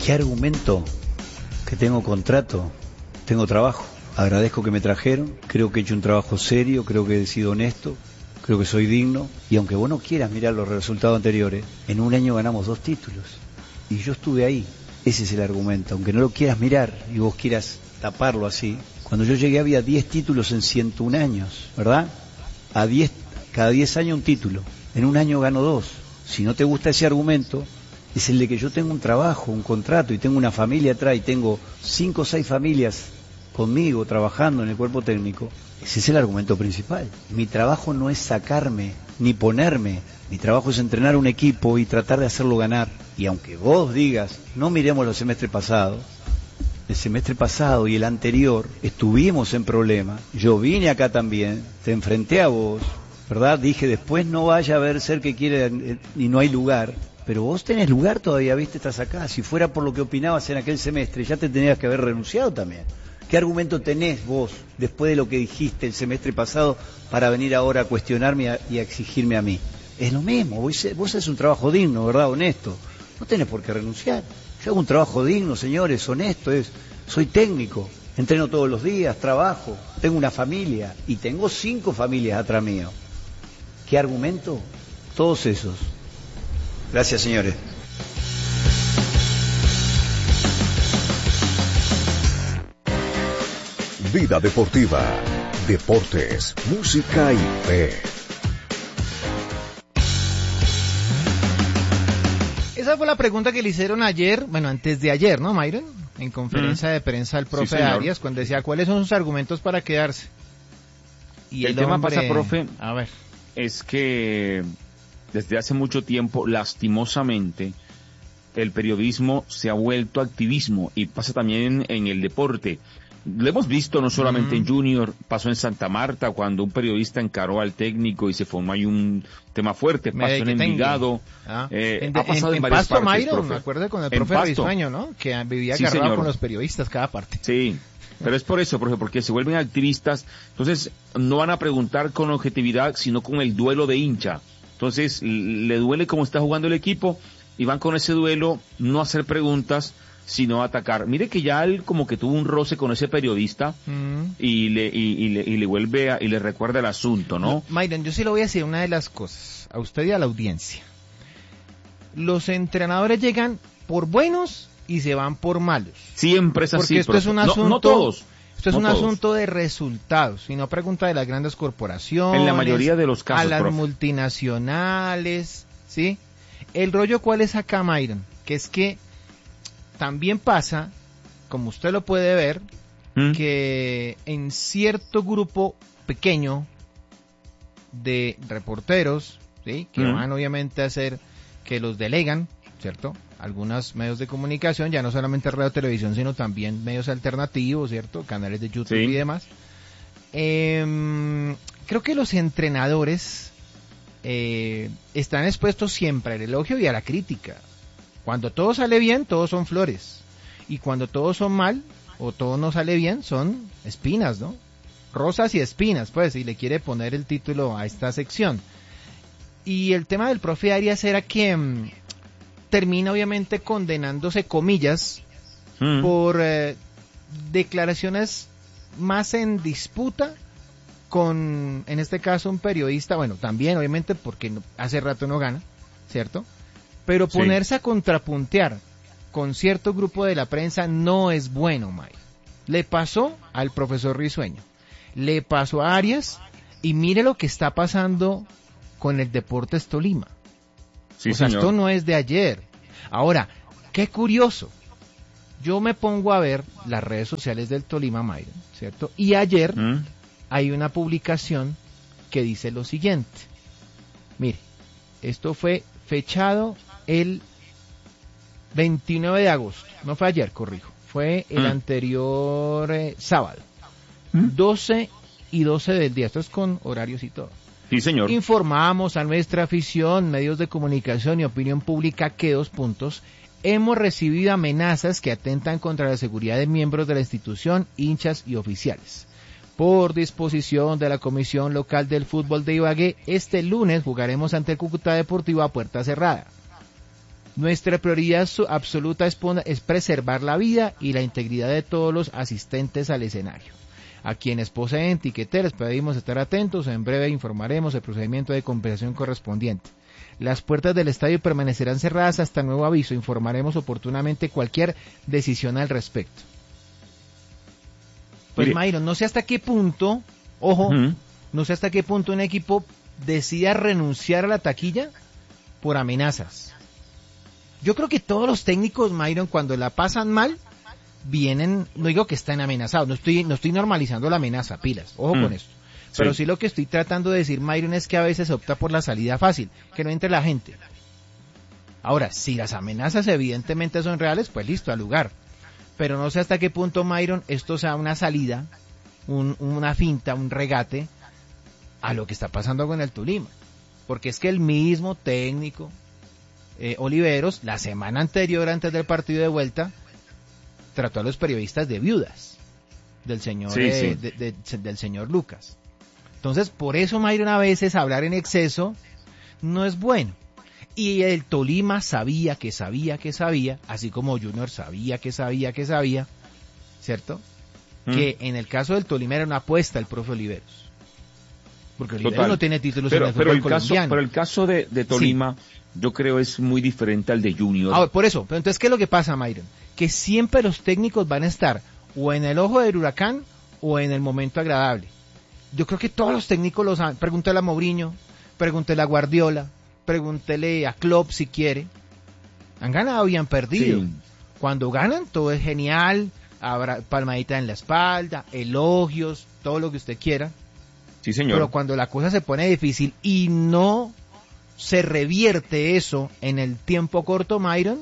¿Qué argumento? Que tengo contrato, tengo trabajo. Agradezco que me trajeron, creo que he hecho un trabajo serio, creo que he sido honesto, creo que soy digno. Y aunque vos no quieras mirar los resultados anteriores, en un año ganamos 2 títulos. Y yo estuve ahí. Ese es el argumento. Aunque no lo quieras mirar y vos quieras taparlo así, cuando yo llegué había 10 títulos en 101 años, ¿verdad? Cada 10 años un título. En un año gano 2. Si no te gusta ese argumento, es el de que yo tengo un trabajo, un contrato y tengo una familia atrás y tengo 5 o 6 familias conmigo trabajando en el cuerpo técnico. Ese es el argumento principal. Mi trabajo no es sacarme ni ponerme. Mi trabajo es entrenar un equipo y tratar de hacerlo ganar. Y aunque vos digas, no miremos los semestres pasados, el semestre pasado y el anterior estuvimos en problemas. Yo vine acá también, te enfrenté a vos, ¿verdad? Dije, después no vaya a haber ser que quiere y no hay lugar. Pero vos tenés lugar todavía, ¿viste? Estás acá. Si fuera por lo que opinabas en aquel semestre, ya te tenías que haber renunciado también. ¿Qué argumento tenés vos, después de lo que dijiste el semestre pasado, para venir ahora a cuestionarme y a exigirme a mí? Es lo mismo, vos haces un trabajo digno, ¿verdad? Honesto. No tenés por qué renunciar. Yo hago un trabajo digno, señores, honesto. Soy técnico, entreno todos los días, trabajo, tengo una familia y tengo 5 familias atrás mío. ¿Qué argumento? Todos esos. Gracias, señores. Vida Deportiva, deportes, música y fe. Esa fue la pregunta que le hicieron ayer, bueno, antes de ayer, ¿no, Myron? En conferencia de prensa al profe Arias, cuando decía cuáles son sus argumentos para quedarse. Y el tema pasa, profe, a ver, es que desde hace mucho tiempo, lastimosamente, el periodismo se ha vuelto activismo y pasa también en el deporte. Lo hemos visto no solamente en Junior, pasó en Santa Marta cuando un periodista encaró al técnico y se formó ahí un tema fuerte, pasó en Envigado, ha pasado en varias Pasto, partes, Myron, profe. me acuerdo con el profe Risueño, ¿no? Que vivía agarrado con los periodistas cada parte. Sí, pero es por eso, profe, porque se vuelven activistas, entonces no van a preguntar con objetividad, sino con el duelo de hincha. Entonces le duele cómo está jugando el equipo y van con ese duelo, no a hacer preguntas, sino a atacar. Mire que ya él como que tuvo un roce con ese periodista y le vuelve y le recuerda el asunto, ¿no? Myron, yo sí le voy a decir una de las cosas, a usted y a la audiencia. Los entrenadores llegan por buenos y se van por malos. Siempre es así. Porque esto es un asunto, no todos. Esto es un asunto de resultados, y no pregunta de las grandes corporaciones. En la mayoría de los casos, a las profe. multinacionales, ¿sí? El rollo, ¿cuál es acá, Myron? Que es que también pasa, como usted lo puede ver, que en cierto grupo pequeño de reporteros, ¿sí? Que van obviamente a hacer, que los delegan, ¿cierto? Algunos medios de comunicación, ya no solamente radio, televisión, sino también medios alternativos, ¿cierto? Canales de YouTube y demás. Creo que los entrenadores están expuestos siempre al elogio y a la crítica. Cuando todo sale bien, todos son flores. Y cuando todos son mal, o todo no sale bien, son espinas, ¿no? Rosas y espinas, pues, si le quiere poner el título a esta sección. Y el tema del profe Arias era que termina obviamente condenándose, comillas, por declaraciones más en disputa con, en este caso, un periodista, bueno, también obviamente porque hace rato no gana, ¿cierto? Pero ponerse a contrapuntear con cierto grupo de la prensa no es bueno, Mike. Le pasó al profesor Risueño, le pasó a Arias, y mire lo que está pasando con el Deportes Tolima. Sí, o sea, señor. Esto no es de ayer. Ahora, qué curioso. Yo me pongo a ver las redes sociales del Tolima, Mayra, ¿cierto? Y ayer hay una publicación que dice lo siguiente. Mire, esto fue fechado el 29 de agosto. No fue ayer, corrijo. Fue el anterior sábado. 12 y 12 del día. Esto es con horarios y todo. Sí, señor. Informamos a nuestra afición, medios de comunicación y opinión pública que 2 puntos. Hemos recibido amenazas que atentan contra la seguridad de miembros de la institución, hinchas y oficiales. Por disposición de la Comisión Local del Fútbol de Ibagué, este lunes jugaremos ante el Cúcuta Deportivo a puerta cerrada. Nuestra prioridad absoluta es preservar la vida y la integridad de todos los asistentes al escenario. A quienes poseen tiquetes pedimos estar atentos, en breve informaremos el procedimiento de compensación correspondiente. Las puertas del estadio permanecerán cerradas hasta nuevo aviso, informaremos oportunamente cualquier decisión al respecto. Pues Mayron, no sé hasta qué punto, ojo, no sé hasta qué punto un equipo decida renunciar a la taquilla por amenazas. Yo creo que todos los técnicos, Mayron, cuando la pasan mal, vienen, no digo que están amenazados, no estoy normalizando la amenaza, pilas, ojo con esto. Pero sí lo que estoy tratando de decir, Mayron, es que a veces se opta por la salida fácil, que no entre la gente. Ahora, si las amenazas evidentemente son reales, pues listo, al lugar. Pero no sé hasta qué punto, Mayron, esto sea una salida, una finta, un regate a lo que está pasando con el Tolima. Porque es que el mismo técnico, Oliveros, la semana anterior, antes del partido de vuelta, trató a los periodistas de viudas del señor, del señor Lucas. Entonces, por eso, Mayron, a veces hablar en exceso no es bueno. Y el Tolima sabía, así como Junior sabía, ¿cierto? Que en el caso del Tolima era una apuesta el profe Oliveros. Porque Oliveros no tiene títulos en el fútbol colombiano. Pero el caso de Tolima, yo creo es muy diferente al de Junior. Por eso, pero entonces, ¿qué es lo que pasa, Mayron? Que siempre los técnicos van a estar o en el ojo del huracán o en el momento agradable. Yo creo que todos los técnicos los han. Pregúntale a Mourinho, pregúntele a Guardiola, pregúntele a Klopp si quiere. Han ganado y han perdido. Sí. Cuando ganan todo es genial, habrá palmadita en la espalda, elogios, todo lo que usted quiera. Sí, señor. Pero cuando la cosa se pone difícil y no se revierte eso en el tiempo corto, Mayron,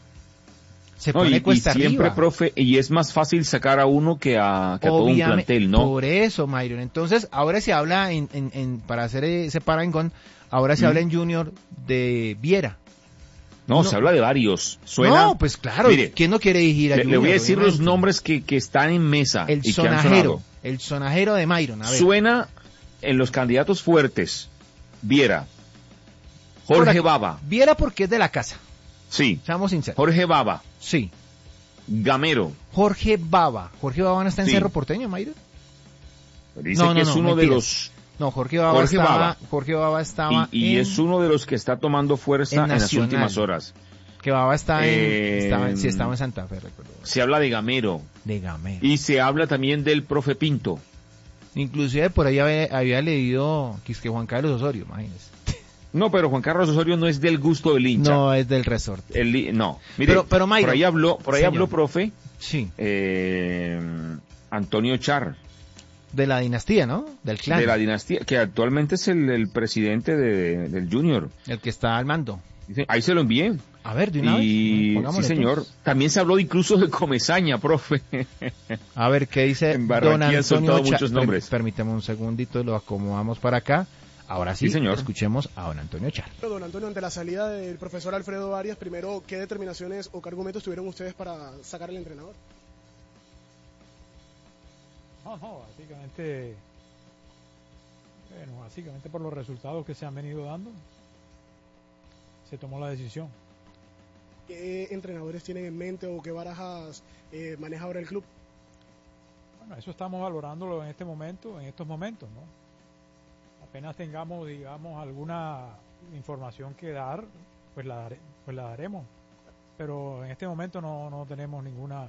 se pone cuesta arriba. Siempre, profe, y es más fácil sacar a uno que a todo un plantel, ¿no? Por eso, Mayron. Entonces, ahora se habla para hacer ese parangón, ahora se habla en Junior de Viera. No, se habla de varios. ¿Suena? No, pues claro, mire, ¿quién no quiere dirigir a Junior? Le voy a decir los nombres que están en mesa el y sonajero, que han sonado. El sonajero de Mayron, a ver. Suena en los candidatos fuertes, Viera, Jorge Baba. Viera porque es de la casa. Sí. Seamos sinceros. Jorge Baba. Sí. Gamero. Jorge Baba no está en Cerro Porteño, Mayron. Dice que es uno de los... No, Jorge Baba estaba y es uno de los que está tomando fuerza en las últimas horas. Que Baba estaba en Santa Fe, recuerdo. Se habla de Gamero. Y se habla también del profe Pinto. Inclusive por ahí había leído que Juan Carlos Osorio, imagínese. No, pero Juan Carlos Osorio no es del gusto del hincha. No, es del resorte. No, mire, pero Mayron, por ahí habló, profe, sí. Antonio Char. De la dinastía, ¿no? Del clan. De la dinastía, que actualmente es el presidente del Junior. El que está al mando. Ahí se lo envié. A ver, de una vez. Sí, señor. Entonces. También se habló incluso de Comesaña, profe. A ver, ¿qué dice en Don Antonio muchos nombres. Permítame un segundito, lo acomodamos para acá. Ahora sí, señor. Escuchemos a don Antonio Char. Don Antonio, ante la salida del profesor Alfredo Arias, primero, ¿qué determinaciones o qué argumentos tuvieron ustedes para sacar al entrenador? No, básicamente por los resultados que se han venido dando, se tomó la decisión. ¿Qué entrenadores tienen en mente o qué barajas maneja ahora el club? Bueno, eso estamos valorándolo en estos momentos, ¿no? Apenas tengamos, digamos, alguna información que dar, pues la daremos. Pero en este momento no tenemos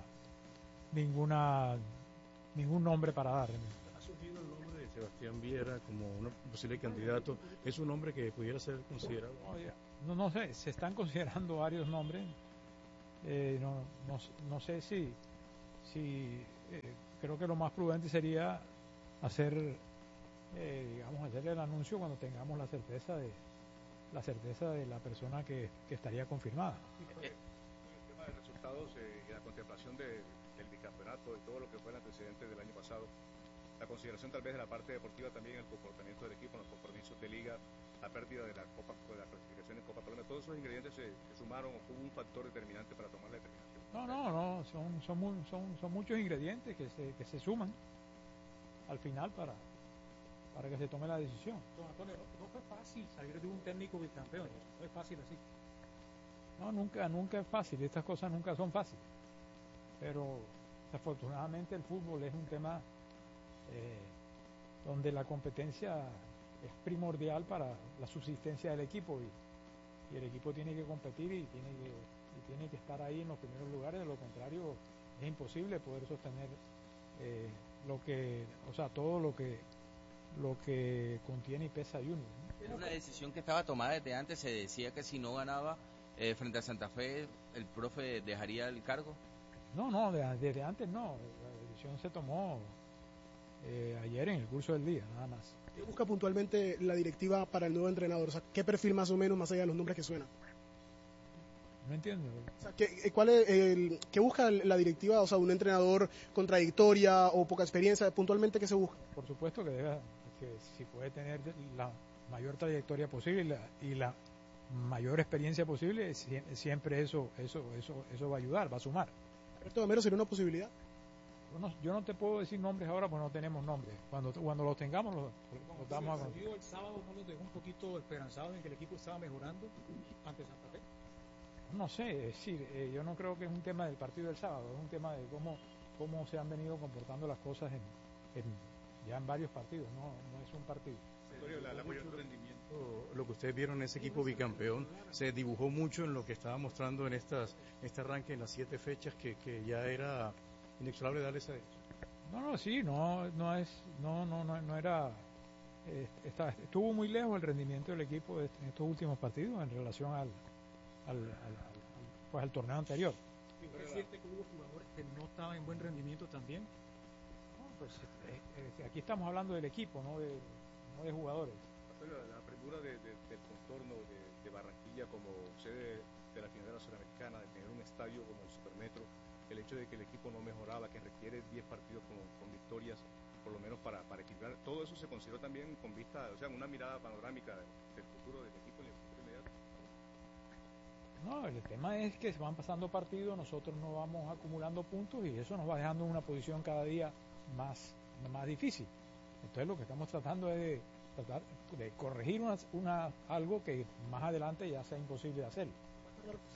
ningún nombre para dar. Ha surgido el nombre de Sebastián Viera como un posible candidato. ¿Es un nombre que pudiera ser considerado? No sé, se están considerando varios nombres. No sé si creo que lo más prudente sería hacerle el anuncio cuando tengamos la certeza de la persona que estaría confirmada. El tema de resultados y la contemplación del bicampeonato y todo lo que fue el antecedente del año pasado, la consideración tal vez de la parte deportiva también, el comportamiento del equipo, los compromisos de liga, la pérdida de la Copa, de la clasificación en Copa Colombia, todos esos ingredientes se sumaron o fue un factor determinante para tomar la determinación. No, son muchos ingredientes que se suman al final para que se tome la decisión. Don Antonio, no fue fácil salir de un técnico bicampeón, no es fácil así. No, nunca es fácil, estas cosas nunca son fáciles, pero desafortunadamente el fútbol es un tema donde la competencia es primordial para la subsistencia del equipo y el equipo tiene que competir y tiene que estar ahí en los primeros lugares, de lo contrario es imposible poder sostener todo lo que contiene y pesa Junior, ¿no? Era una decisión que estaba tomada desde antes, se decía que si no ganaba frente a Santa Fe, el profe dejaría el cargo. No, desde antes no, la decisión se tomó ayer en el curso del día, nada más. ¿Qué busca puntualmente la directiva para el nuevo entrenador? O sea, ¿qué perfil más o menos, más allá de los nombres que suenan? No entiendo. O sea, ¿qué busca la directiva? O sea, un entrenador con trayectoria o poca experiencia, puntualmente, ¿qué se busca? Por supuesto que si puede tener la mayor trayectoria posible y la mayor experiencia posible, siempre eso va a ayudar, va a sumar. ¿Alberto Gamero sería una posibilidad? Yo no te puedo decir nombres ahora porque no tenemos nombres. Cuando los tengamos los damos a conocer. ¿El sábado no los dejó un poquito esperanzados en que el equipo estaba mejorando ante Santa Fe? No sé, es decir, yo no creo que es un tema del partido del sábado, es un tema de cómo se han venido comportando las cosas ya en varios partidos, no es un partido. Mucho rendimiento, lo que ustedes vieron en ese equipo bicampeón se dibujó mucho en lo que estaba mostrando en este arranque en las 7 fechas que ya era inexorable darle esa no era estuvo muy lejos el rendimiento del equipo en estos últimos partidos en relación al torneo anterior. ¿Es cierto que hubo jugadores que no estaban en buen rendimiento también? Aquí estamos hablando del equipo, no de jugadores. La premura del contorno de Barranquilla como sede de la final de la Sudamericana, de tener un estadio como el Supermetro, el hecho de que el equipo no mejoraba, que requiere 10 partidos con victorias, por lo menos para equilibrar, todo eso se consideró también con vista, o sea, una mirada panorámica del futuro del equipo en el futuro inmediato. No, el tema es que se van pasando partidos, nosotros nos vamos acumulando puntos y eso nos va dejando en una posición cada día más difícil. Entonces lo que estamos tratando es de corregir algo que más adelante ya sea imposible de hacer.